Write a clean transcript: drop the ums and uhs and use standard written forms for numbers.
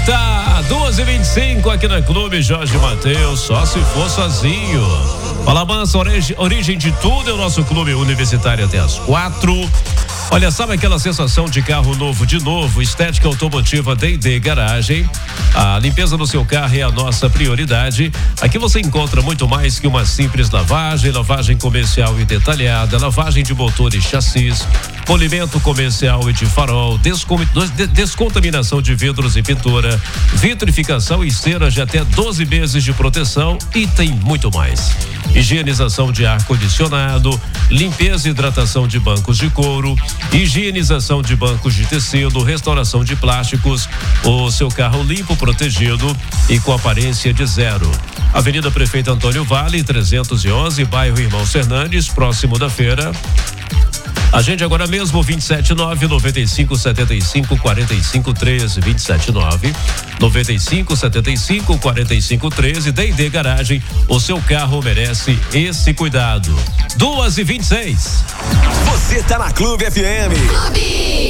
Eita, 2h25 aqui na Clube Jorge Mateus, só se for sozinho. Fala Mansa, origem de tudo é o nosso clube universitário até as 4. Olha, sabe aquela sensação de carro novo de novo? Estética automotiva D&D Garagem. A limpeza do seu carro é a nossa prioridade. Aqui você encontra muito mais que uma simples lavagem comercial e detalhada, lavagem de motor e chassis, polimento comercial e de farol, descontaminação de vidros e pintura, vitrificação e cera de até 12 meses de proteção e tem muito mais. Higienização de ar-condicionado, limpeza e hidratação de bancos de couro, higienização de bancos de tecido, restauração de plásticos, o seu carro limpo, protegido e com aparência de zero. Avenida Prefeito Antônio Vale, 311, bairro Irmãos Fernandes, próximo da feira. Agende agora mesmo 279-9575-4513, 279-9575-4513. D&D Garagem, o seu carro merece esse cuidado. 2h26. Você tá na Clube FM. Clube.